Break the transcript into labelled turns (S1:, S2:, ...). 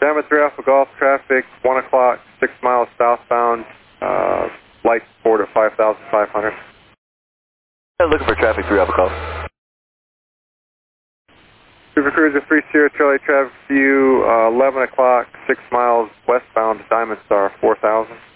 S1: Diamond 3 Alpha Golf traffic, 1 o'clock, 6 miles southbound, light port at 5,500.
S2: Looking for traffic 3 Alpha Golf.
S1: Super Cruiser 3 Sierra Charlie traffic view, 11 o'clock, 6 miles westbound to Diamond Star, 4,000.